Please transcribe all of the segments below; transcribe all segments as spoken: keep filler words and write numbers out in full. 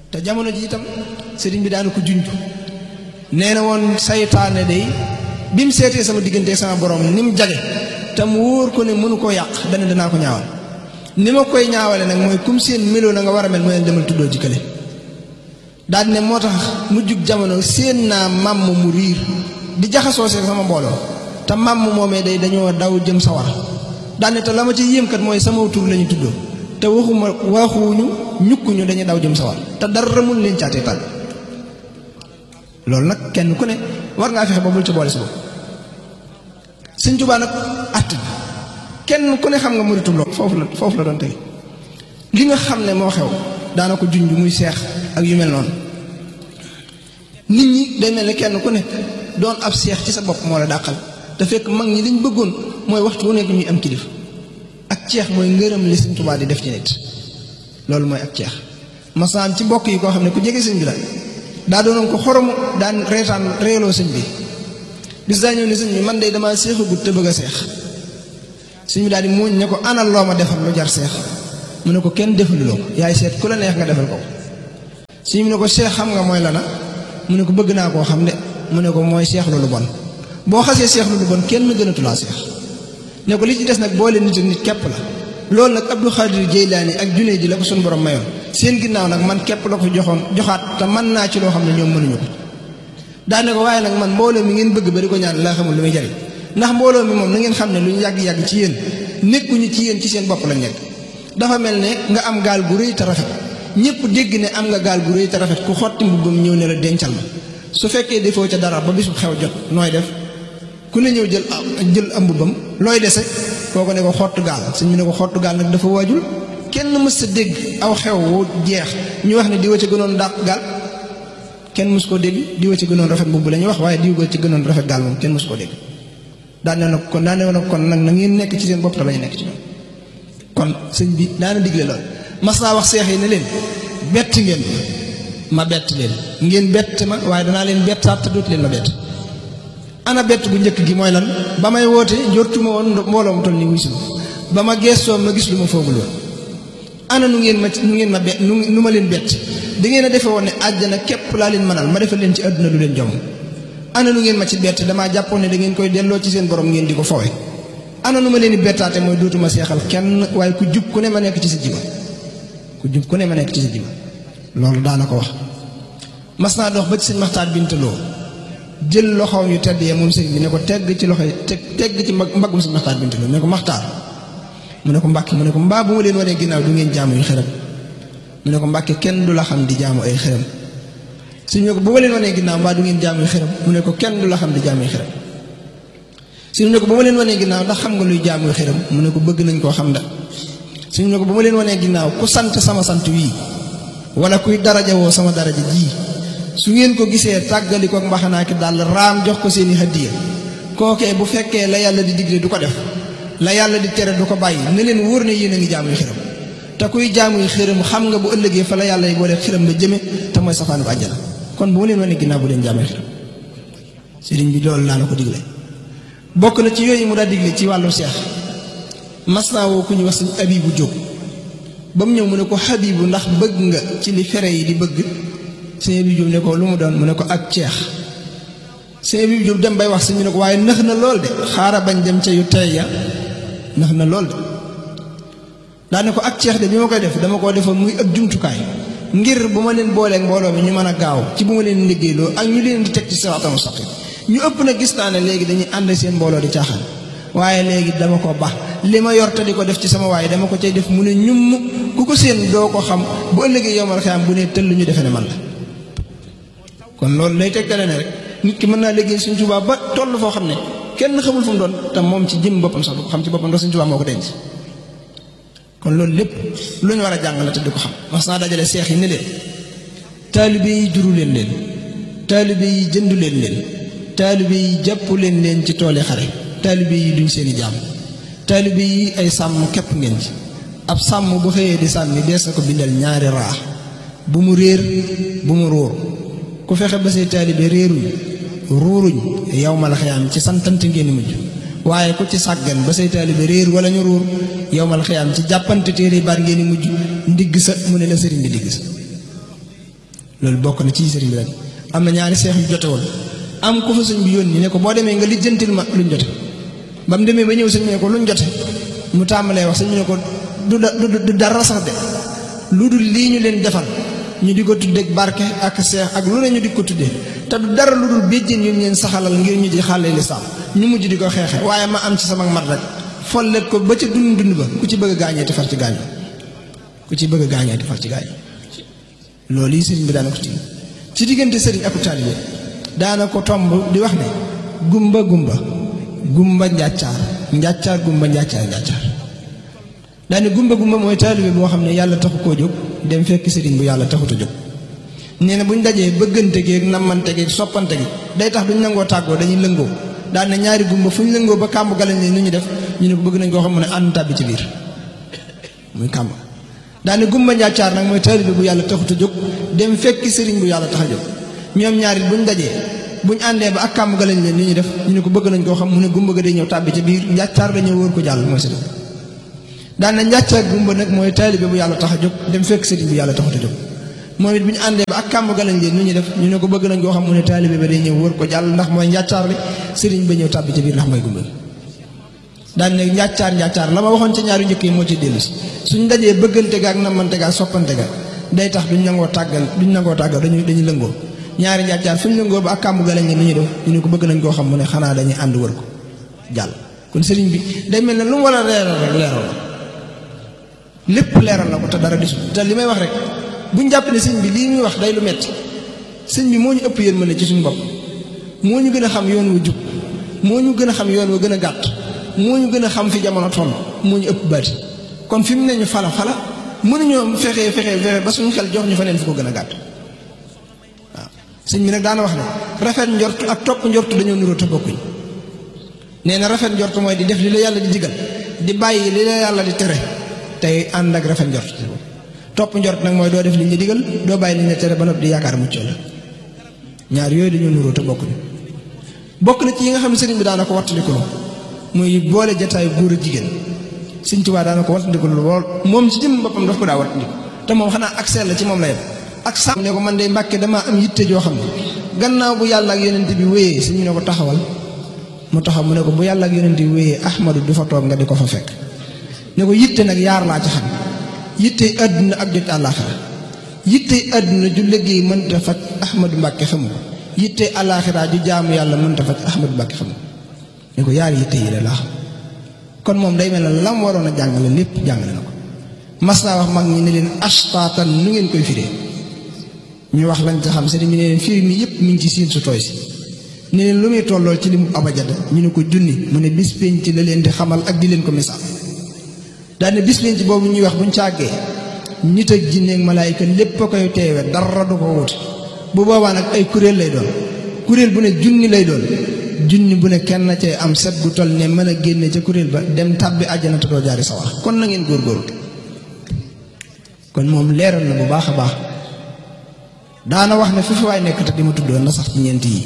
te jamono ji itam sëriñ bi daana ko junj nee na woon saytaane day bi mu seetee sama diggante sama borom ni mu jage te mu wóor ko ne mënu koo yàq dana danaa ko ñaawal ni ma koy ñaawale nag mooy comme seen meloo na nga war a mel mooy demal tuddoo ci kële daal ne moo tax mu jug jamono seen naa màmm mu riir di jaxasoo see sama mbooloo te màmm moomee day dañoo daw jëm sa war daal ne te la ma ci yéem kat mooy sama tur lañu tuddoo te waxuma waxuñu ñukkuñu dañuy daw jëm sa war te dara mun leen caatee tàgg loolu nag kenn ku ne war ngaa fexe ba bul ci boole sa bopp Sëñ Tuubaa nag att bi kenn ku ne xam nga muritum loolu foofu la foofu la doon tege li nga xam ne moo xew daana ko junj muy seex ak yu mel noonu nit ñi day mel ne kenn ku ne doon ab seex ci sa bopp moo la dàqal te fekk mag ñi liñ bëggoon mooy waxtu wu nekk ñuy am kilifa ak ceex mooy ngërëm li Sëñ Tuubaa di def ci nit loolu mooy ak ceex masaam ci mbokk yi koo xam ne ku jege sëñ bi la daa doonoon ko xoromu daan reetaan reeloo sëñ bi bis daa ñëw ne sëñ bi man de damaa seexagut te bëgg a seex sëñ bi daal di muuñ ne ko anal loo ma defal lu jar seex mu ne ko kenn defaluloo ko yaay seet ku la neex nga defal ko sëñ bi ne ko seex xam nga mooy lana mu ne ko bëgg naa koo xam de mu ne ko mooy seex lu lu bon boo xasee seex lu lu bon kenn gënatulaa seex ne ko li ci des nag boole nit ak nit képp la loolu nag Abdou Khadir Jeylaani ak Junayd ji la ko suñu borom mayoon seen ginnaaw nag man képp la ko joxoon joxaat te mën naa ci loo xam ne ñoom mënuñu ko daane ko waaye nag man mbooloo mi ngeen bëgg ba di ko ñaan laa xamul lu muy jariñ ndax mbooloo mi moom na ngeen xam ne lu ñu yàgg-yàgg ci yéen nekkuñu ci yéen ci seen bopp lañ nekk dafa mel ne nga am gaal gu rëy te rafet ñëpp dégg ne am nga gaal gu rëy te rafet ku xotti mbubbam ñëw ne la dencal ma su fekkee defoo ca dara ba bisu xew jot nooy def ku ne ñëw jël jël am mbubbam looy dese kooko ne ko xottu gaal sëñ bi ne ko xottu gaal nag dafa waajul kenn mës sa dégg aw xew wu jeex ñu wax ne diwa ca gënoon dàq gaal kenn mës koo dégg diwa ci gënoon rafet mbubb la ñuy wax waaye diwa ci gënoon rafet gaal moom kenn mës koo dégg daan ne nag kon daan ne nag kon nag na ngeen nekk ci seen bopp te bañ nekk ci ñoom kon sëñ bi daana digle lool mas naa wax seex yi ne leen bett ngeen ma bett leen ngeen bett ma waaye danaa leen bettaat te dootu leen ma bett ana bett bu njëkk gi mooy lan ba may woote njortuma woon mbooloo mu toll ni wuy si ba ma geestoo ma gis lu ma foogul woon ana nu ngeen ma nu ngeen ma bett nu ma leen bett da ngeen a defe woon ne àjjana képp laa leen mënal ma defal leen ci àdduna lu leen jom ana nu ngeen ma ci bett damaa jàppoon ne da ngeen koy delloo ci seen borom ngeen di ko fowe ana nu ma leen di bettaate mooy dootuma seexal kenn waaye ku jub ku ne ma nekk ci sa jiba ku jub ku ne ma nekk ci sa jiba loolu daana ko wax mas naa dox ba ci sëñ Maxtaar Bintaloo jël loxoom yu tedd yee moom sëñ bi ne ko tegg ci loxo teg tegg ci mbaggum sëñ Maxtaar Bintaloo ne ko Maxtaar mu ne ko Mbàkke mu ne ko mbaa bu ma leen wanee ginnaaw du ngeen jaamu yu xërëm mu ne ko Mbàkke kenn du la xam di jaamu ay xërëm sëñ ne ko bu ma leen wanee ginnaaw mbaa du ngeen jaamu yu xërëm mu ne ko kenn du la xam di jaamu yu xërëm sëñ ne ko bu ma leen wanee ginnaaw ndax xam nga luy jaamu yu xërëm mu ne ko bëgg nañ koo xam da sëñ ne ko bu ma leen wanee ginnaaw ku sant sama sant wii wala kuy daraja woo sama daraja ji su ngeen ko gisee tàggali ko mbaxanaaki daal raam jox ko seeni hadiya kookee bu fekkee la yàlla di digle du ko def la yàlla di tere du ko bàyyi ne leen wóor ne yéen a ngi jaamuy xiram te kuy jaamuy xiram xam nga bu ëllëgee fa la yàlla yi boole xiram la jëme te mooy safaanu bu àjjana kon bu ma leen wane ginnaaw bu leen jaamuy xiram sëriñ bi loolu laa la ko digle bokk na ci yooyu mu daa digle ci wàllu seex mas naa woo ku ñu wax sëñ Abibu Jóob ba mu ñëw mu ne ko Habibu ndax bëgg nga ci li fere yi di bëgg sëñ Abibu Jóob ne ko lu mu doon mu ne ko ak ceex sëñ Abibu Jóob dem bay wax sëñ bi ne ko waaye nëx na lool de xaaral bañ dem ca yu tey ya nëx na lool de daa ne ko ak ceex de bi ma koy def dama koo defoon muy ak jumtukaay ngir bu ma leen booleeg mbooloo mi ñu mën a gaaw ci bu ma leen liggéeyloo ak ñu leen di teg ci siraatal mustaqiim ñu ëpp na gis naa ne léegi dañuy ànd seen mbooloo di caaxaan waaye léegi dama ko baax li ma yor te di ko def ci sama waaye dama ko cay def mu ne ñum ku ko seen doo ko xam bu ëllëgee yomal xiyaam bu ne tëll ñu defe ne man la kon loolu lay tegtale ne rek nit ki mën naa liggéey Sëñ Tuubaa ba toll foo xam ne kenn xamul fu mu doon te moom ci jëm boppam sax du ko xam ci boppam ndax Sëñ Tuubaa moo ko denc kon loolu lépp lu ñu war a jàng la te di ko xam mas naa dajale seex yi ne leen taalibe yi juru leen leen taalibe yi jëndu leen leen taalibe yi jàpp leen leen ci tooli xare taalibe yi duñ seeni jaam taalibe yi ay sàmm képp ngeen ci ab sàmm bu xëyee di sàmmi dees na ko bindal ñaari raa bu mu réer bu mu ruur ku fexe ba say taalibe réeruñ ruuruñ yawmal xiyaam ci santante ngeen mujj waaye ku ci sàggan ba say taalibe réer wala ñu ruur yawmal xiyaam ci jàppante téere baat ngeen mujj ndigg sa mu ne la sëriñ bi digg sa loolu bokk na ci sëriñ bi rek am na ñaari seex yu jote woon am ku fa sëñ bi yónni ne ko boo demee nga lijjantil ma luñ jote ba mu demee ba ñëw sëñ bi ne ko luñ jote mu tàmbalee wax sëñ bi ne ko du du dara sax de lu dul lii ñu leen defal ñu di ko tuddee barke ak seex ak lu ne ñu di ko tuddee te du dara lu dul béjjén yu ñu leen saxalal ngir ñu di xàlle lislaam ñu mujj di ko xeexe waaye ma am ci sama mat rek follet ko ba ca dund dund ba ku ci bëgg a gaañee te far ci gaañu ku ci bëgg a gaañee te far ci gaañu loolu yi sëriñ bi daana ko ci ci diggante sëriñ ak taalibe daana ko tomb di wax ne gumba gumba gumba njàccaar njàccaar gumba njàccaar njàccaar daane gumba gumba mooy taalibe boo xam ne yàlla taxu koo jóg dem fekk sëriñ bu yàlla taxut a jóg nee na buñ dajee bëggante gi ak nammante gi soppante gi day tax duñ nangoo tàggoo dañuy lëngoo daan ne ñaari gumba fu ñu lëngoo ba kàmb galañ ne nu ñu def ñu ne ko bëgg nañ koo xam mu ne ànd tàbbi ci biir muy kàmb daane gumba njàccaar nag mooy taalibe bu yàlla taxut a jóg dem fekki sëriñ bu yàlla tax a jóg ñoom ñaari buñ dajee buñ àndee ba ak kàmb galañ leen ni ñu def ñu ne ko bëgg nañ koo xam mu ne gumba ga day ñëw tàbbi ci biir njàccaar la ñëw wóor ko jàll mooy sëriñ daan na njàccaar gumba nag mooy taalibe bu yàlla tax a jóg dem fekk sëriñ bu yàlla taxut a jóg moom it bu ñu àndee ba ak kàmb galañ leen ni ñu def ñu ne ko bëgg nañ koo xam mu ne taalibe ba day ñëw wóor ko jàll ndax mooy njàccaar li sëriñ ba ñëw tàbbi ci biir ndax mooy gumba daan ne njàccaar njàccaar la ma waxoon ca ñaari njëkk yi moo ci dellu si suñ dajee bëggante ga ak nammante ga ak soppante ga day tax duñ nangoo tàggal duñ nangoo tàggal dañuy dañuy lëngoo ñaari njàccaar fu ñu lëngoo ba ak kàmb galañ leen ni ñu def ñu ne ko bëgg nañ koo xam mu ne xanaa dañuy ànd wër ko jàll kon sëriñ bi day mel ne lu mu war a leeral rek leeral la lépp leeral na ko te dara disul te li may wax rek buñ jàpp ne sëñ bi lii muy wax day lu metti sëñ bi moo ñu ëpp yéen mën ne ci suñu bopp moo ñu gën a xam yoon wa jub moo ñu gën a xam yoon wa gën a gàtt moo ñu gën a xam fi jamono toll moo ñu ëpp bari kon fi mu ne ñu fala fala mënuñoo fexe fexe fexe ba suñu xel jox ñu fa neen fu ko gën a gàtt waaw sëñ bi nag daana wax ne rafet njort ak topp njort dañoo nuroo te bokkuñ nee na rafet njort mooy di def li la yàlla di digal di bàyyi li la yàlla di tere tey ànd ak rafet njort topp njort nag mooy doo def li ñu digal doo bàyyi li ñu tere ba noppi di yaakaar mucc la ñaar yooyu dañoo nuroo te bokkuñ bokk na ci yi nga xam ne sëriñ bi daana ko wattandiku muy boole jataayu góor a jigéen Sëriñ Tuubaa daana ko wattandiku lool moom ci jëm boppam daf ko daa wattandiku te moom xanaa ak sell la ci moom la yem ak sàmm ne ko man de Mbàkke damaa am yitte joo xam ne gannaaw bu yàlla ak yonent bi wéyee suñu ne ko taxawal mu taxaw mu ne ko bu yàlla ak yonent bi wéyee Ahmadu du fa toog nga di ko fa fekk ne ko yitte nag yaar laa ci xam yitte àdduna ak jot àllaaxira yitte àdduna ju liggéey mënta faj Ahmadu Mbàkke xamu ko yitte àllaaxira ju jaamu yàlla mënta faj Ahmadu Mbàkke xamu ko ne ko yaar yitte yi la laa xam kon moom day mel ne lam waroon a jàngale lépp jàngale na ko mas naa wax mag ñi ne leen ashtaatan nu ngeen koy firee ñu wax lañ ca xam sëriñ bi ne leen firi mi yëpp mi ngi ci siin su tooy si ne leen lu muy tollool ci li mu abajada ñu ne ko junni mu ne bis penc la leen di xamal ak di leen ko misaal daane bis penc boobu ñuy wax buñ càggee nit ak jinne ak malaayika lépp a koy teewe dara du ko wuti bu boobaa nag ay kuréel lay doon kuréel bu ne junni lay doon junni bu ne kenn cee am set gu toll ne mën a génne ca kuréel ba dem tàbbi àjjana te doo jaari sawar kon na ngeen góorgóorlu kon moom leeral na bu baax a baax daana wax ne fi fi waay nekk te di ma tuddoon na sax ci ñeent yi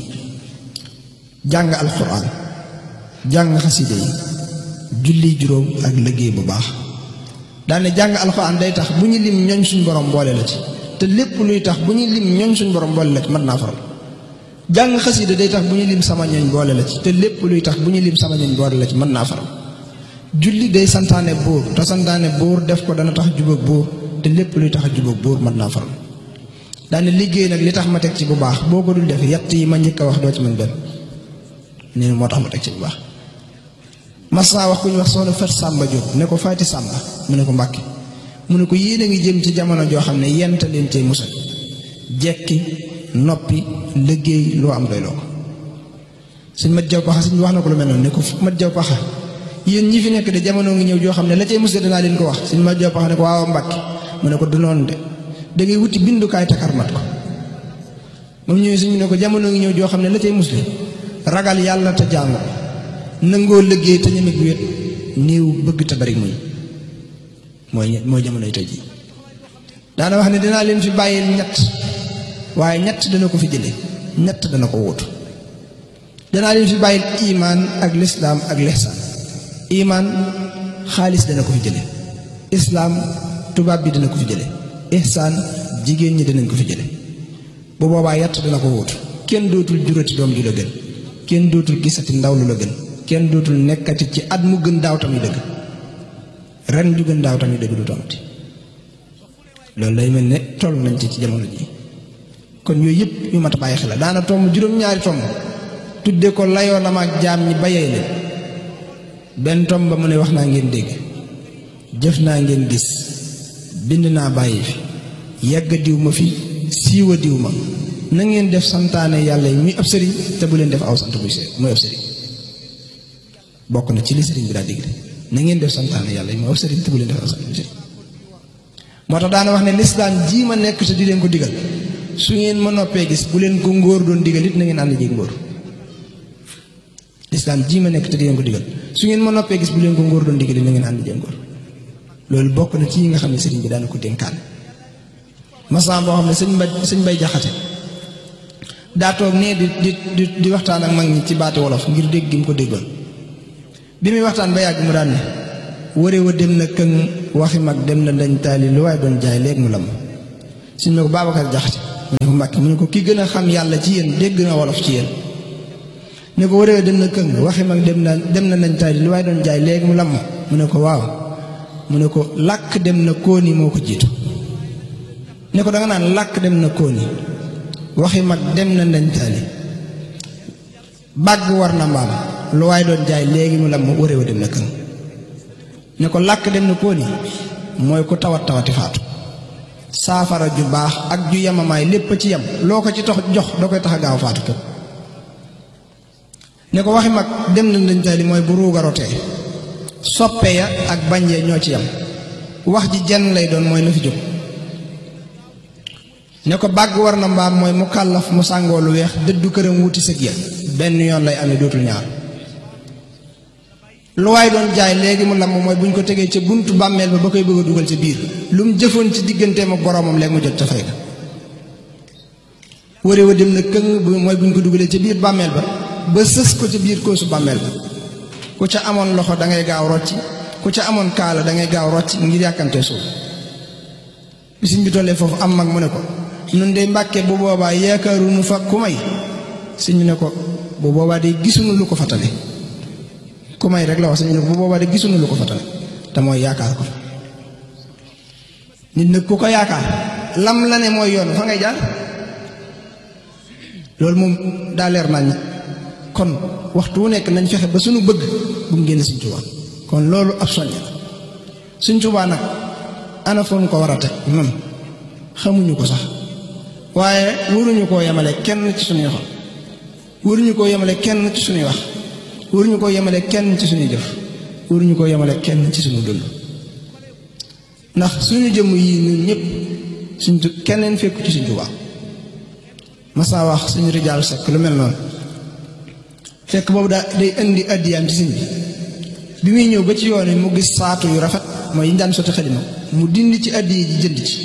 jàng alxuraan jàng xaside yi julli juróom ak liggéey bu baax daane jàng alxuraan day tax bu ñu lim ñooñ suñ borom boole la ci te lépp luy tax bu ñu lim ñooñ suñ borom boole la ci mën naa faral jàng xasida day tax bu ñu lim sama ñooñ boole la ci te lépp luy tax bu ñu lim sama ñooñ boole la ci mën naa faral julli day santaane buur te santaane buur def ko dana tax jubóog buur te lépp luy tax jubóog buur mën naa faral daane liggéey nag li tax ma teg ci bu baax boo ko dul def yett yi ma njëkk a wax doo ci mën benn nee moo tax ma teg ci bu baax mas naa wax ku ñu wax soxna Fat Sàmba Jóob ne ko Faati Sàmba mu ne ko Mbàkke mu ne ko yéen a ngi jëm ci jamono joo xam ne yenta leen cay musal jekki noppi liggéey loo am doy loo ko suñ mat jaw paxa suñ wax na ko lu mel noonu ne ko mat jaw paxa yéen ñi fi nekk de jamono ngi ñëw joo xam ne la cay musal danaa leen ko wax suñ mat jaw paxa ne ko waaw Mbàkke mu ne ko du noonu de da ngay wuti bindukaay takar mat ko moom ñëwee suñu ne ko jamono ngi ñëw joo xam ne la cay musle ragal yàlla te jàng nangoo liggéey te ñemek wéet néew bëgg te bari muñ mooy mooy jamonoy tey ji daana wax ne dinaa leen fi bàyyil ñett waaye ñett dana ko fi jële ñett dana ko wóotu danaa leen fi bàyyil imaan ak lislaam ak lihsaan imaan xaalis dana ko fi jële islaam tubaab bi dana ko fi jële ihsaan jigéen ñi danañ ko fi jële bu boobaa yett dina ko wóotu kenn dootul jurati doom ju la gën kenn dootul gisati ndaw lu la gën kenn dootul nekkati ci at mu gën daaw tamit dëgg ren ju gën daaw tamit dëgg du tamati loolu lay mel ne toll nañ ci ci jamono ji kon yooyu yëpp yu mat a bàyyi xel la daana tomb juróom-ñaari tomb tudde ko layoo na ma ak jaam ñi bayee leen benn tomb ba mu ne wax naa ngeen dégg jëf naa ngeen gis bind naa bàyyi fi yàgg diw ma fi siiwa diw ma na ngeen def santaane yàlla yi muy ab sëriñ te bu leen def aw sant muy muy ab sëriñ bokk na ci li sëriñ bi daa digg na ngeen def santaane yàlla yi muy ab sëriñ te bu leen def aw sant muy sëriñ moo tax daana wax ne lislaam jii ma nekk te di leen ko digal su ngeen ma noppee gis bu leen ko ngóor doon digal it na ngeen ànd jéeg ngóor lislaam jii ma nekk te di leen ko digal su ngeen ma noppee gis bu leen ko ngóor doon digal it na ngeen ànd jéeg ngóor loolu bokk na ci yi nga xam ne sëriñ bi daana ko dénkaan masan boo xam ne sëñ bay sëñ bay jaxate daa toog nee di di di waxtaan ak mag ñi ci baati wolof ngir dégg gi mu ko déggoon bi muy waxtaan ba yàgg mu daan ne ware wa dem na këng waxi mag dem na dañ taali lu waaye doon jaay léegi mu lam suñ ne ko Babacar Jaxate mu ne ko Mbàkke mu ne ko ki gën a xam yàlla ci yéen dégg na wolof ci yéen ne ko ware wa dem na këng waxi mag dem na dem na dañ taali lu waaye doon jaay léegi mu lam mu ne ko waaw mu ne ko làkk dem na kóoni moo ko jiitu ne ko da nga naan làkk dem na kóoni waxi mag dem na dañ taali bàgg war na mbaam lu waaye doon jaay léegi mu lam ware wa dem na këng ne ko làkk dem na kóoni mooy ku tawat tawati faatu saafara ju baax ak ju yemamaay lépp ci yem loo ko ci tax jox da koy tax a gaaw faatu képp ne ko waxi mag dem na dañ taali mooy bu ruugarotee soppe ya ak bañ ya ñoo ci yem wax ji jenn lay doon mooy na fi jóg ne ko bàgg war na mbaam mooy mu kàllaf mu sàngoo lu weex dëddu këram wuti sëg ya benn yoon lay amee dootul ñaar lu waay doon jaay léegi mu lamb mooy bu ñu ko tegee ca buntu bàmmeel ba ba koy bëgg a dugal ca biir lu mu jëfoon ci digganteem ak boroomam léegi mu jot ca fay ga ware wa dem na këng mooy bu ñu ko dugalee ca biir bàmmeel ba ba sës ko ca biir koosu bàmmeel ba ku ca amoon loxo da ngay gaaw rocci ku ca amoon kaala da ngay gaaw rocci ngir yàkkamtee suuf bisiñ bi tollee foofu am mag mu ne ko nun de Mbàkke bu boobaa yaakaarunu fa ku may sëñ bi ne ko bu boobaa de gisuñu lu ko fatale ku may rek la wax sëñ bi ne ko bu boobaa de gisuñu lu ko fatale te mooy yaakaar ko nit nag ku ko yaakaar lam la ne mooy yoon fa ngay jaar loolu moom daa leer nañ kon waxtu wu nekk nañ fexe ba suñu bëgg bu mu génn Sëñ Tuubaa kon loolu ab soññ la Sëñ Tuubaa nag ana foon ko war a teg noonu xamuñu ko sax waaye waruñu koo yemale kenn ci suñuy xol waruñu koo yemale kenn ci suñuy wax waruñu koo yemale kenn ci suñuy jëf waruñu koo yemale kenn ci suñu dund ndax suñu jëmm yi ñun ñëpp suñ keneen fekku ci Sëñ Tuubaa masaa wax suñu rijaal sekk lu mel noonu fekk boobu daa day indi addiyaam ci sëñ bi bi muy ñëw ba ci yoon wi mu gis saatu yu rafet mooy yi ñu daan sotti xalima mu dindi ci addiya ji jënd ci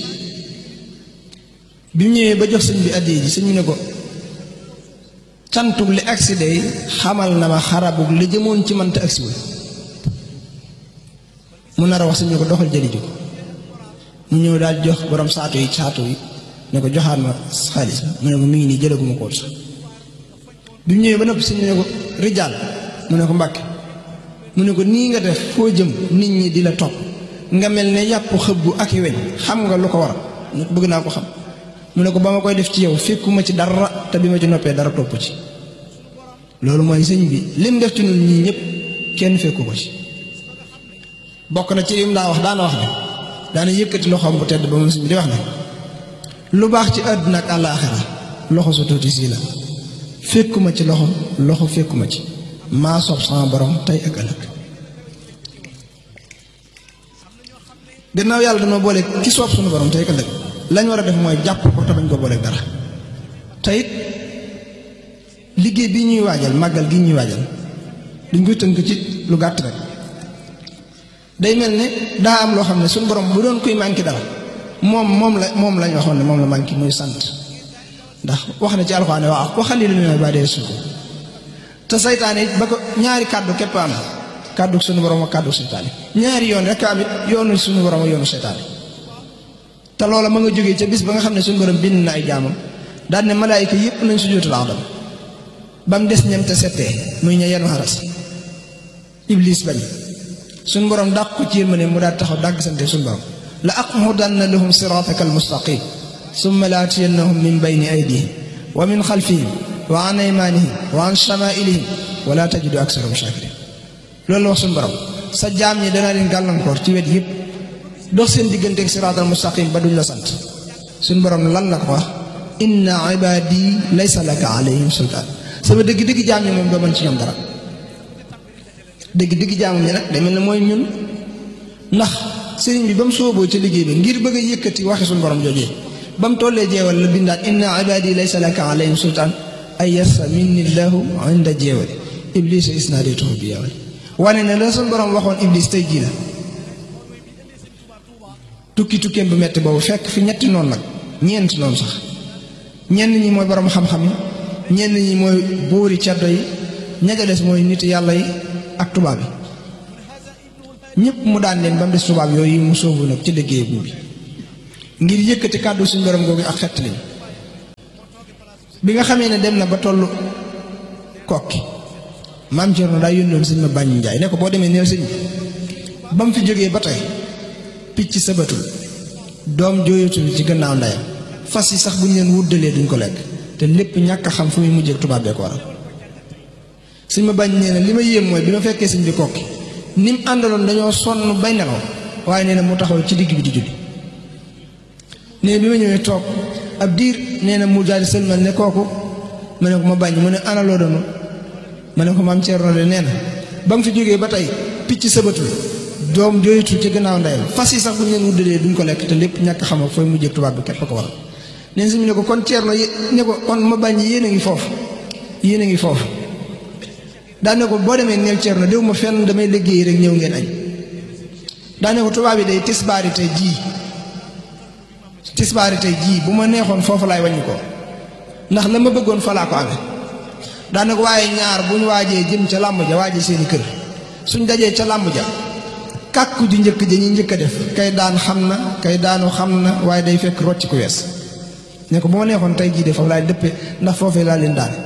bi mu ñëwee ba jox sëñ bi addiya ji sëñ bi ne ko cantug li agsi day xamal na ma xarabug li jëmoon ci mënta agsiwul mu nar a wax sëñ bi ne ko doxal jëli ji ko mu ñëw daal jox borom saatu yi saatu yi ne ko joxaat ma xaalis mu ne ko mi ngi nii jëlaguma ko sax bi mu ñëwee ba noppi sëñ bi ne ko rijaal mu ne ko Mbàkke mu ne ko nii nga def foo jëm nit ñi di la topp nga mel ne yàpp xëbbu ak i weñ xam nga lu ko waral ne ko bëgg naa ko xam mu ne ko ba ma koy def ci yow fekkuma ci dara te bi ma ci noppee dara topp ci loolu mooy sëñ bi lim def ci ñun ñii ñëpp kenn fekku ko ci bokk na ci lim daa wax daana wax ne daana yëkkati loxoom bu tedd ba moom sëñ bi di wax ne lu baax ci àdduna ak àllaaxira loxo su tuuti sii la fekkuma ci loxo loxo fekkuma ci maa soob sama borom tey ak ëllëg gannaaw yàlla dama boole ki soob sunu borom tey ak ëllëg lañ war a def mooy jàpp ko te bañ ko boole dara te it liggéey bi ñuy waajal màggal gi ñuy waajal duñ koy tënk ci lu gàtt rek day mel ne daa am loo xam ne suñu borom bu doon koy manqué dara moom moom la moom lañ waxoon ne moom la manqué muy sant ndax wax na ci alxuraan ne waaw waxal li lu ne ba dee suuf te saytaane it ba ko ñaari kàddu képp am kàddu suñu borom ak kàddu saytaane ñaari yoon rek am it yoonu suñu borom ak yoonu saytaane te loola ma nga jógee ca bis ba nga xam ne suñu borom bind na ay jaamam daan ne malaayika yépp nañ sujjóotal Aadama ba mu des ñam te settee muy ña yenu xaras iblis bañ suñ borom dàq ko ci yërmande mu daal taxaw dàgg sante suñ borom la aqudanna lahum sirataka almustaqim summa la atiyannahum min bayni aydihim wa min xalfihim wa an aymanihim wa an shamailihim wala tajidu aksarahum shakirin loolu la wax suñ borom sa jaam ñi danaa leen gàllankoor ci wet yëpp dox seen digganteeg siraatal mustaqim ba duñ la sant suñ borom lan la ko wax inna ibadi laysa laka alayhim sultaan sama dëgg-dëgg jaam ñi moom doo mën ci ñoom dara dëgg-dëgg jaam ñi nag day mel ne mooy ñun ndax sëriñ bi ba mu sooboo ci liggéey bi ngir bëgg a yëkkati waxi suñ borom joojee ba mu tollee jeewal la bindaat inna ibadi laysa laka alayhim sultaan ay yassa minni llahu inda jeewali iblis isnaadaytuhu bi yawali wane ne la suñ borom waxoon iblis tey jii la tukki tukkeem bu metti boobu fekk fi ñetti noonu nag ñeenti noonu sax ñenn ñi mooy borom xam-xam yi ñenn ñi mooy buuri ceddo yi ña ca des mooy nit yàlla yi ak tubaab yi ñëpp mu daan leen ba mu des tubaab yooyu mu sóobu nag ci liggéey bu bi ngir yëkkati kàddu suñ borom googu ak xett lañ bi nga xamee ne dem na ba tollu kokki maam Cerno daa yónnoon sëñ ma bàññi njaay ne ko boo demee neel sëñ ba mu fi jógee ba tey picc sabatul doom jooyatul ci gannaaw ndeyam fas yi sax bu ñu leen wuddalee duñ ko lekk te lépp ñàkk a xam fu muy mujjee tubaab bee ko waral sëñ ma bàññi nee na li ma yéem mooy bi ma fekkee sëñ bi kokki ni mu àndaloon dañoo sonn bay nelaw waaye nee na mu taxaw ci digg bi di julli nee na bi ma ñëwee toog ab diir nee na mu daal di sëlmal ne kooku ma ne ko ma bàññ mu ne ana loo doon ma ne ko maam Cerno de nee na ba mu fi jógee ba tey picc sëbatul doom jooyatul ci gannaaw ndeyam fas yi sax bu ñu leen wuddalee duñ ko lekk te lépp ñàkk xam fooy mujjee tubaab bi képp ko waral neen si mu ne ko kon Cerno ne ko kon ma bàññ yéen a ngi foofu yéen a ngi foofu daa ne ko boo demee neel Cerno déw ma fenn damay liggéey rek ñëw ngeen añ daa ne ko tubaab yi day tisbaari tey jii tisbaari tey jii bu ma neexoon foofu laay wàññi ko ndax la ma bëggoon fa laa ko amee daa ne ko waaye ñaar bu ñu waajee jëm ca làmb ja waajee seeni kër suñ dajee ca làmb ja kàkku ju njëkk ja ñuy njëkk a def kay daan xam na kay daanu xam na waaye day fekk rocc ku wees ne ko bu ma neexoon tey jii de foofu laay dëppee ndax foofee laa leen daane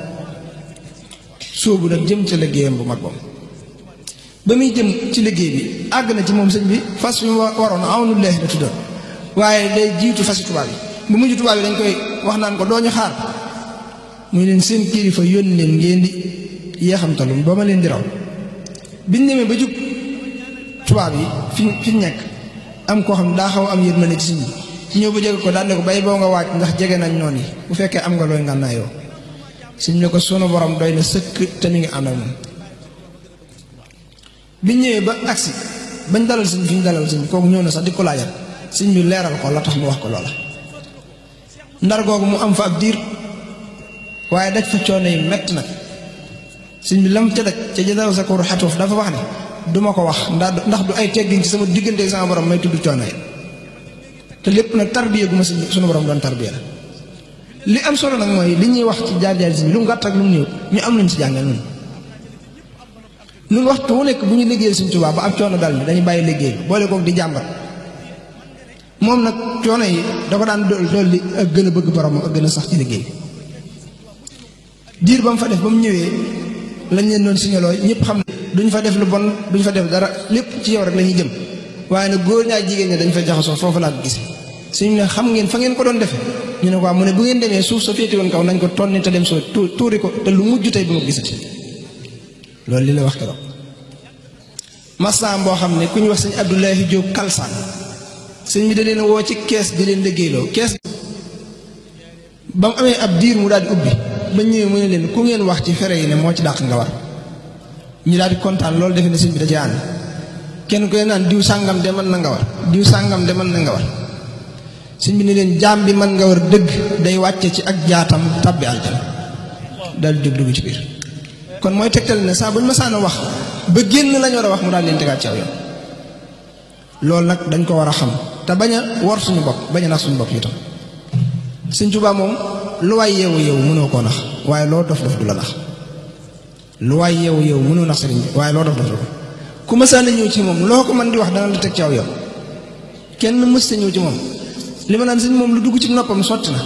sóobu nag jëm ca liggéeyam bu mag boobu ba muy jëm ci liggéey bi àgg na ci moom sëñ bi fas yu waroon awnu leex la tuddoon waaye day jiitu fasi tubaab yi bu mujj tubaab yi dañ koy wax naan ko doo ñu xaar muy leen seen kilifa yónni leen ngeen di yeexamtalum ba ma leen di raw biñ demee ba jub tubaab yi fi fi nekk am koo xam ne daa xaw am yërmande ci sëñ bi ñëw ba jege ko daal ne ko bay boo nga waaj ndax jege nañ noonu yi bu fekkee am nga looy ngànnaayoo sëñ ne ko sunu borom doy na sëkk te mi ngi ànd ak moom biñ ñëwee ba agsi bañ dalal sëñ fi ñu dalal sëñ kooku ñëw na sax di ko laajal sëñ bi leeral ko la tax mu wax ko loola ndar googu mu am fa ab diir waaye daj fa coono yi mett nag sëñ bi lam ca daj ca jadaw sa koru xatuuf dafa wax ne duma ko wax ndax ndax du ay teggin ci sama diggante sama borom may tudd coono yi te lépp nag tarbiya gu ma sunu borom doon tarbiya la li am solo nag mooy li ñuy wax ci jaar-jaar si bi lu mu gàtt ak lu mu néew ñu am luñ si jàngal ñun ñun waxtu wu nekk bu ñu liggéeyal Sëñ Tuubaa ba ab coono dal mi dañuy bàyyi liggéey bi boole koog di jàmbat moom nag coono yi da ko daan dool dool li ak gën a bëgg boromam ak gën a sax ci liggéey diir ba mu fa def ba mu ñëwee lañ leen doon signaloo ñëpp xam ne duñ fa def lu bon duñ fa def dara lépp ci yow rek la ñuy jëm waaye nag góor ñaa jigéen ñi dañ fa jaxasoo foofu laa ko gis suñu ne xam ngeen fa ngeen ko doon defee ñu ne ko mu ne bu ngeen demee suuf sa féete woon kaw nañ ko tonni te dem soo tuuri ko te lu mujj tey bu ma gisati loolu li la wax keroog masaam boo xam ne ku ñu wax sëñ Abdoulahi Diop Kalsaan sëñ bi da leen woo ci kees di leen liggéeyloo kees ba mu amee ab diir mu daal di ubbi ba ñëwee mu ne leen ku ngeen wax ci fere yi ne moo ci dàq nga war ñu daal di kontaan loolu defe ne sëñ bi da ci ànd kenn koy naan diw sàngam de mën na nga war diw sàngam de mën na nga war sëñ bi ne leen jaam bi mën nga war dëgg day wàcce ci ak jaatam tabbi aljana daal di jóg dugg ci biir kon mooy tegtal ne saa bu ñu ma saan a wax ba génn lañ war a wax mu daal leen tegaat ci aw yoon loolu nag dañ ko war a xam te bañ a wor suñu bopp bañ a nax suñu bopp itam Sëñ Tuubaa moom lu waay yeewu yeewu mënoo koo nax waaye loo dof dof du la nax lu waay yeewu yeewu mënoo nax sëriñ bi waaye loo dof dof du la ku mësaan a ñëw ci moom loo ko mën di wax dana la teg ci aw yoon kenn mës ta ñëw ci moom li ma naan sëñ moom lu dugg ci noppam sotti na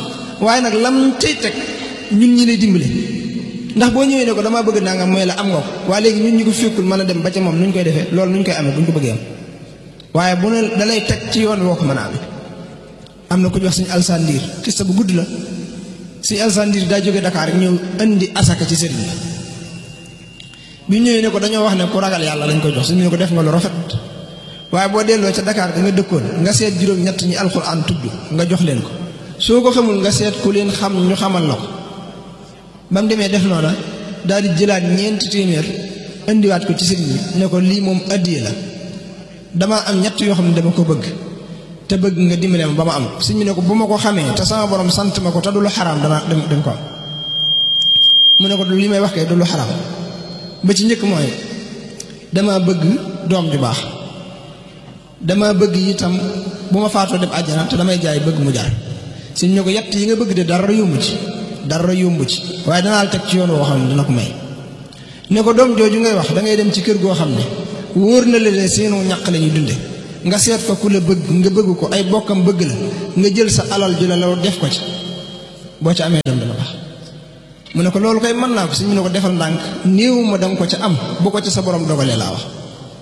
waaye nag lam tey teg ñun ñi lay dimbale ndax boo ñëwee ne ko damaa bëgg naa nga mooy la am nga ko waaye léegi ñun ñi ko fekkul mën a dem ba ca moom nuñ koy defee loolu nuñ koy amee buñ ko bëggee am waaye bu ne da lay teg ci yoon woo ko mën a amee. am na ku ñu wax suñu alsandiir xista bu gudd la suñu alsandiir daa jóge Dakar rek ñëw indi asaka ci sëriñ bi ñëwee ne ko dañoo wax ne ku ragal yàlla lañ koy jox suñu ne ko def nga lu rafet waaye boo delloo ca Dakar da nga dëkkoon nga seet juróom-ñett ñi alxuraan tudd nga jox leen ko soo ko xamul nga seet ku leen xam ñu xamal la ko ba mu demee def noona daal di jëlaat ñeenti téeméer indiwaat ko ci sëriñ bi ne ko lii moom addiye la damaa am ñett yoo xam ne dama ko bëgg te bëgg nga dimbale ma ba ma am sëriñ bi ne ko bu ma ko xamee te sama borom sant ma ko te du lu xaraam dana dem dem ko am mu ne ko li may wax kay du lu xaraam ba ci njëkk mooy dama bëgg doom ju baax dama bëgg itam bu ma faatoo dem àjjana te damay jaay bëgg mu jar sëriñ bi ne ko yett yi nga bëgg de dara yomb ci dara yomb ci waaye danaa la teg ci yoon woo xam ne dina ko may ne ko doom jooju ngay wax da ngay dem ci kër goo xam ne wóor na la ne seenu ñàq la ñuy dunde nga seet fa ku la bëgg nga bëgg ko ay bokkam bëgg la nga jël sa alal ju la la def ko ci boo ca amee doom dana baax mu ne ko loolu koy mën naa ko si mu ne ko defal ndànk néew ma danga ko ca am bu ko ca sa borom dogalee laa wax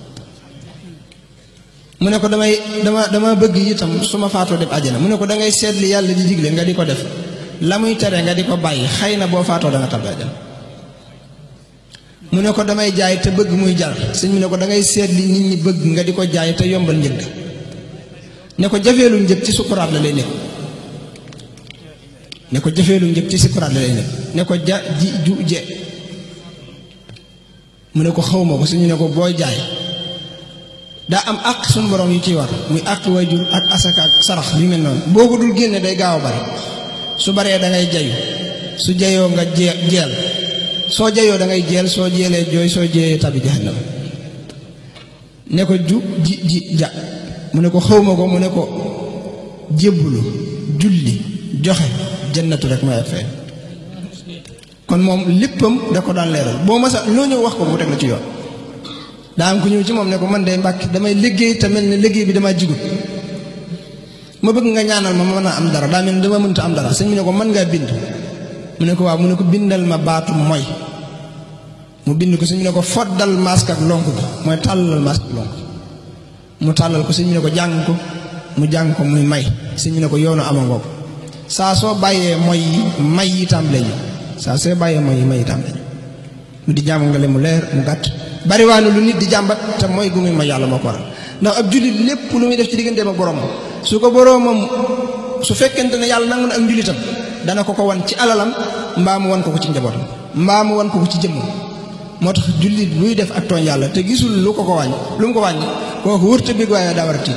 mu ne ko damay dama dama bëgg itam su ma faatoo dem àjjana mu ne ko da ngay seet li yàlla di digle nga di ko def la muy tere nga di ko bàyyi xëy na boo faatoo da nga tabbi àjjana mu ne ko damay jaay te bëgg muy jar sëñ mu ne ko da ngay seet li nit ñi bëgg nga di ko jaay te yombal njëg ne ko jafeelu njëg ci sukuraat la lay nekk ne ko jafeelu njëg ci sukuraat la lay nekk ne ko ja ji ju je mu ne ko xawma ko suñu ne ko booy jaay daa am àq suñu borom yu ciy war muy àq waajur ak asaka ak sarax yu mel noonu boo ko dul génne day gaaw a bari su baree da ngay jayu su jayoo nga jee jeel soo jayoo da ngay jeel soo jeelee jooy soo jeeyee tabi jahannam ne ko ju ji ji ja mu ne ko xawma ko mu ne ko jébbulu julli joxe jannatu rek may fay kon moom léppam da ko daan leeral boo masa loo ñëw wax ko mu teg la ci yoon daa am ku ñëw ci moom ne ko man de Mbàkke damay liggéey te mel ne liggéey bi damaa jigut ma bëgg nga ñaanal ma ma mën a am dara daa mel ne dama mënta am dara sëñ bi ne ko mën ngaa bind mu ne ko waaw mu ne ko bindal ma baatu mooy mu bind ko sëñ bi ne ko foddal masque ak lonk bi mooy tàllal masque ak lonk mu tàllal ko sëñ bi ne ko jàng ko mu jàng ko muy may sëñ bi ne ko yoonu ama ngoog saa soo bàyyee mooy yi may yi tàmbale ñu saa soo bàyyee mooy yi may yi tàmbale ñu mu di jàmm nga le mu leer mu gàtt bariwaane lu nit di jàmbat te mooy gu muy ma yàlla moo ko waral ndax ab jullit lépp lu muy def ci digganteem ak boromam su ko boromam su fekkente ne yàlla nangu na ak njullitam dana ko ko wan ci alalam mbaa mu wan ko ko ci njabootam mbaa mu wan ko ko ci jëmmam moo tax jullit buy def ak tooñ yàlla te gisul lu ko ko wàññi lu mu ko wàññi kooku wërta bég waaye daa war a tiit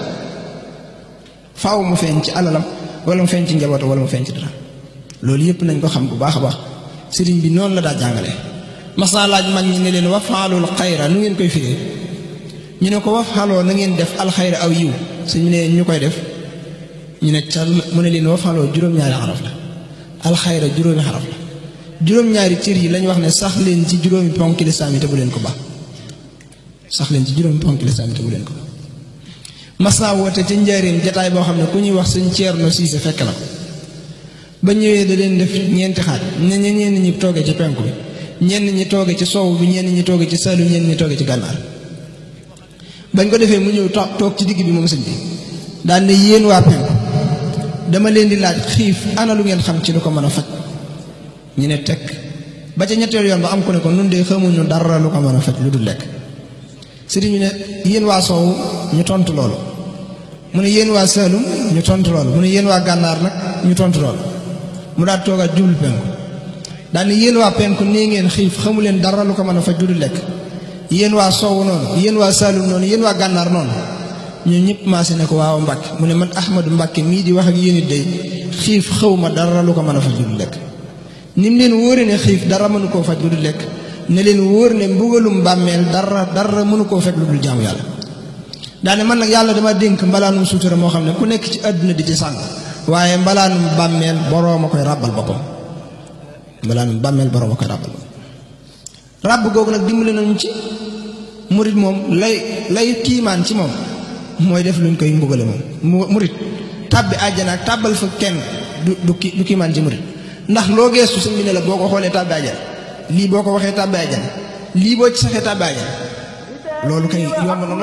faaw mu feeñ ci alalam wala mu feeñ ci njabootam wala mu feeñ ci dara loolu yëpp nañ ko xam bu baax a baax sëriñ bi noonu la daa jàngale mas naa laaj mag ñi ne leen wafaalul xayra nu ngeen koy firee ñu ne ko wafaaloo na ngeen def alxayra aw yiw suñu ne ñu koy def ñu ne cal mu ne leen wafaaloo juróom-ñaari xaraf la alxayra juróomi xaraf la juróom-ñaari cër yi lañ wax ne sax leen ci juróomi ponk lislaam yi te bu leen ko baax sax leen ci juróomi ponk lislaam yi te bu leen ko baax mas naa woote ca njaareem jataay boo xam ne ku ñuy wax sëñ Ceerno Siise fekk na ko ba ñëwee da leen def ñeenti xaaj ne ñenn ñi toogee ci penku bi ñenn ñi tooge ci soow bi ñenn ñi tooge ci saalum ñenn ñi tooge ci gànnaar bañ ko defee mu ñëw toog ci digg bi moom sëñ bi daal ne yéen waa penku dama leen di laaj xiif ana lu ngeen xam ci lu ko mën a faj ñu ne tekk ba ca ñetteel yoon ba am ko ne ko nun de xamuñu dara lu ko mën a faj lu dul lekk sëriñ ñu ne yéen waa soow ñu tontu loolu mu ne yéen waa saalum ñu tontu loolu mu ne yéen waa gànnaar nag ñu tontu loolu mu daal toogaat jublu penku daal ni yéen waa penku nii ngeen xiif xamu leen dara lu ko mën a faj lu dul lekk yéen waa soow noonu yéen waa saalum noonu yéen waa gànnaar noonu ñun ñëpp maase ne ko waaw Mbàkke mu ne man Ahmadu Mbàkke mii di wax ak yéen it day xiif xaw ma dara lu ko mën a faj lu dul lekk ni mu leen wóore ne xiif dara mënu koo faj lu dul lekk ne leen wóor ne mbugalum bàmmeel dara dara mënu koo fekk lu dul jaamu yàlla daane man nag yàlla dama dénk mbalaanum suutura moo xam ne ku nekk ci àdduna di ci sàng waaye mbalaanum bàmmeel boroom a koy ràbbal boppam mbalaanum bàmmeel boroom a koy ràbbal boppam ràbb googu nag dimbali nañu ci murit moom lay lay kiimaan ci moom mooy def luñ koy mbugale moom murit tàbbi àjjana ak tàbbal fa kenn du du ki du kiimaan ci murit ndax loo geestu sëñ bi ne la boo ko xoolee tàbbi àjjana lii boo ko waxee tàbbi àjjana lii boo ci saxee tàbbi àjjana loolu kay yomb na